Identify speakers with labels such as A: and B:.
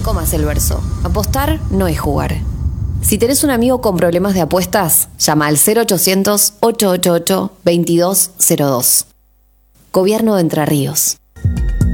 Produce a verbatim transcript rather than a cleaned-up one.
A: te comas el verso. Apostar no es jugar. Si tenés un amigo con problemas de apuestas, llama al cero ochocientos, ochocientos ochenta y ocho, veintidós cero dos. Gobierno de Entre Ríos.